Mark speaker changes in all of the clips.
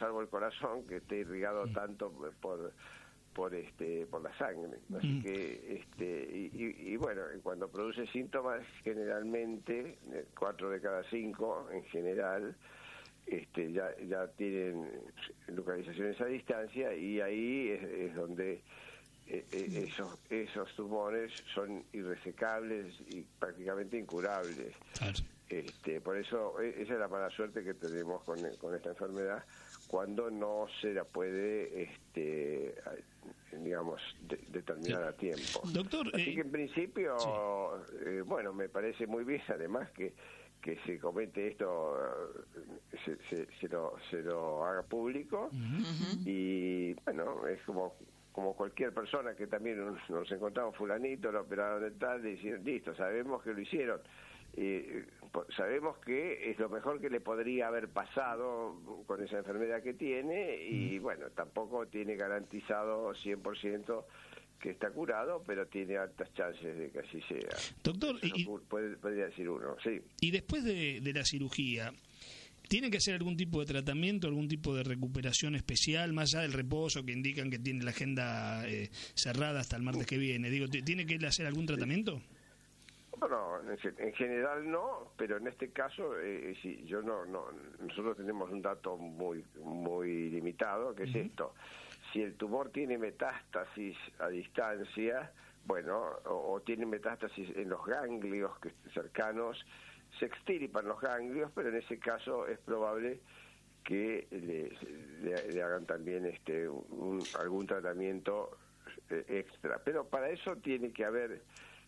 Speaker 1: salvo el corazón, que esté irrigado tanto por la sangre. Así que y bueno, cuando produce síntomas, generalmente 4 de cada 5 en general ya tienen localizaciones a distancia, y ahí es donde esos tumores son irresecables y prácticamente incurables. Claro. Por eso esa es la mala suerte que tenemos con esta enfermedad, cuando no se la puede digamos determinar a tiempo.
Speaker 2: Doctor,
Speaker 1: así que en principio bueno, me parece muy bien, además que se comente esto, se lo haga público. Y bueno, es como cualquier persona que también nos encontramos, fulanito, lo operaron de tal, y dicen, listo, sabemos que lo hicieron. Sabemos que es lo mejor que le podría haber pasado con esa enfermedad que tiene, y bueno, tampoco tiene garantizado 100% que está curado, pero tiene altas chances de que así sea.
Speaker 2: Doctor,
Speaker 1: podría decir uno, sí.
Speaker 2: Y después de la cirugía, ¿tiene que hacer algún tipo de tratamiento, algún tipo de recuperación especial, más allá del reposo que indican que tiene la agenda cerrada hasta el martes que viene? Digo, ¿tiene que hacer algún tratamiento?
Speaker 1: No, en general no, pero en este caso sí, nosotros tenemos un dato muy limitado, que es esto: si el tumor tiene metástasis a distancia, bueno, o tiene metástasis en los ganglios cercanos, se extirpan los ganglios, pero en ese caso es probable que le hagan también algún tratamiento extra, pero para eso tiene que haber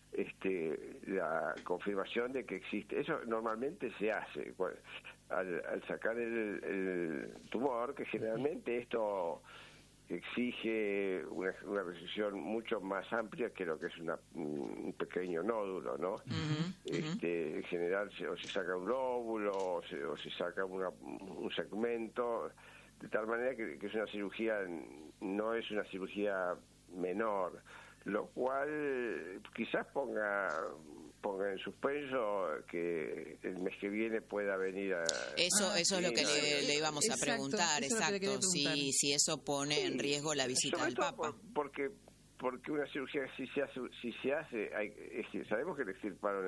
Speaker 1: la confirmación de que existe. Eso normalmente se hace al sacar el tumor, que generalmente esto exige una resección mucho más amplia que lo que es un pequeño nódulo, ¿no? En general o se saca un lóbulo o se saca un segmento, de tal manera que es una cirugía, no es una cirugía menor, lo cual quizás ponga en suspenso que el mes que viene pueda venir a...
Speaker 3: Eso es lo que le íbamos a preguntar, exacto, si eso pone en riesgo la visita del Papa.
Speaker 1: Porque una cirugía si se hace sabemos que le extirparon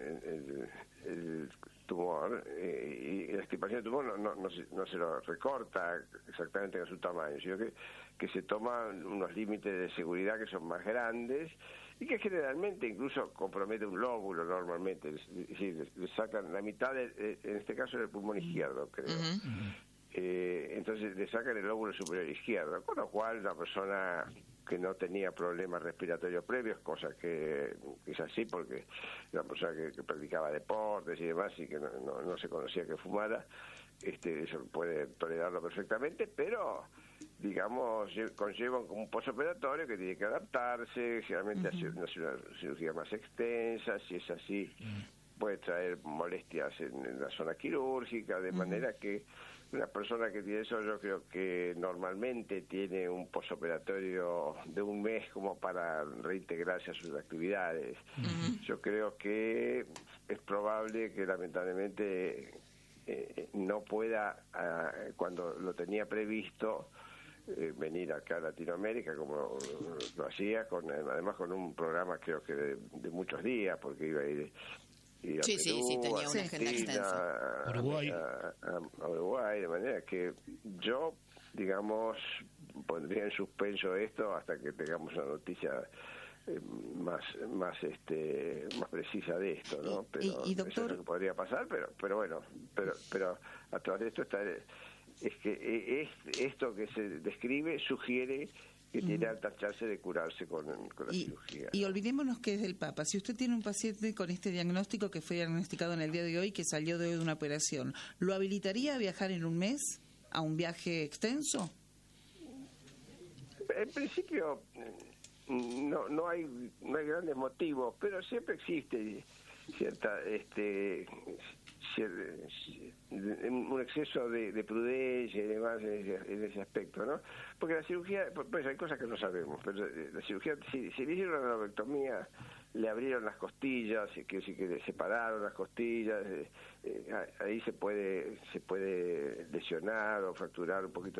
Speaker 1: el tumor, y la extirpación del tumor no se lo recorta exactamente en su tamaño, sino que se toman unos límites de seguridad que son más grandes, y que generalmente incluso compromete un lóbulo normalmente, es decir, le sacan la mitad, en este caso del pulmón izquierdo, creo. Entonces le sacan el lóbulo superior izquierdo, con lo cual la persona que no tenía problemas respiratorios previos, cosa que es así porque era una persona que practicaba deportes y demás, y que no se conocía que fumara, eso puede tolerarlo perfectamente, pero digamos conlleva un postoperatorio que tiene que adaptarse, generalmente hace una cirugía más extensa, si es así puede traer molestias en la zona quirúrgica, de manera que una persona que tiene eso, yo creo que normalmente tiene un postoperatorio de un mes como para reintegrarse a sus actividades. Yo creo que es probable que lamentablemente no pueda, cuando lo tenía previsto, venir acá a Latinoamérica como lo hacía, además con un programa creo que de muchos días, porque iba a ir a Perú,
Speaker 3: tenía una agenda extensa.
Speaker 1: A Uruguay, de manera que yo, digamos, pondría en suspenso esto hasta que tengamos una noticia más precisa de esto, ¿no? Pero
Speaker 4: y doctor,
Speaker 1: eso es lo que podría pasar, pero bueno, pero a través de esto es que esto que se describe sugiere que tiene altas chances de curarse con la cirugía.
Speaker 4: Y olvidémonos que es del Papa. Si usted tiene un paciente con este diagnóstico que fue diagnosticado en el día de hoy, que salió de una operación, ¿lo habilitaría a viajar en un mes a un viaje extenso?
Speaker 1: En principio no hay grandes motivos, pero siempre existe cierta un exceso de prudencia y demás en ese aspecto, ¿no? Porque la cirugía, pues hay cosas que no sabemos, pero la cirugía, si le hicieron una lobectomía, le abrieron las costillas, que le separaron las costillas, ahí se puede lesionar o fracturar un poquito